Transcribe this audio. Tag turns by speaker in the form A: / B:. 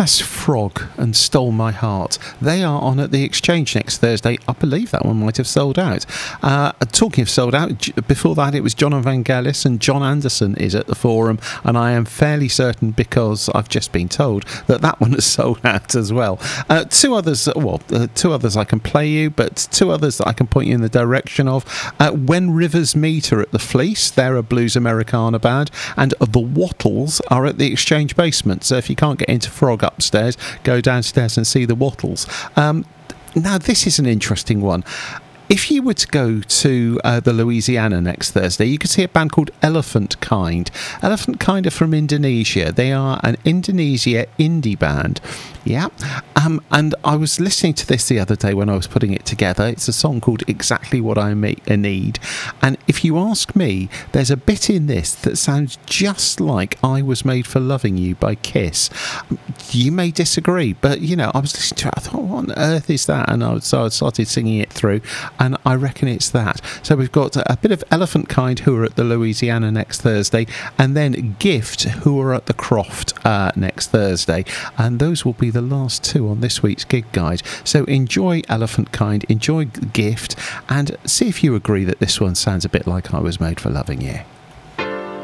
A: That's Frog and Stole My Heart. They are on at the Exchange next Thursday. I believe that one might have sold out. Talking of sold out, before that it was John Evangelis, and John Anderson is at the Forum, and I am fairly certain, because I've just been told, that one has sold out as well. Two others I can play you, but two others that I can point you in the direction of. When Rivers Meet are at the Fleece, they're a blues Americana band, and the Wattles are at the Exchange basement. So if you can't get into Frog upstairs, go downstairs and see the Wattles. Now this is an interesting one. If you were to go to the Louisiana next Thursday, you could see a band called Elephant Kind. Elephant Kind are from Indonesia. They are an Indonesia indie band. Yeah. And I was listening to this the other day when I was putting it together. It's a song called Exactly What I Need. And if you ask me, there's a bit in this that sounds just like I Was Made for Loving You by Kiss. You may disagree, but, I was listening to it. I thought, what on earth is that? And so I started singing it through, and I reckon it's that. So we've got a bit of Elephant Kind, who are at the Louisiana next Thursday, and then Gift, who are at the Croft next Thursday. And those will be the last two on this week's gig guide. So enjoy Elephant Kind, enjoy Gift, and see if you agree that this one sounds a bit like I Was Made for Loving You.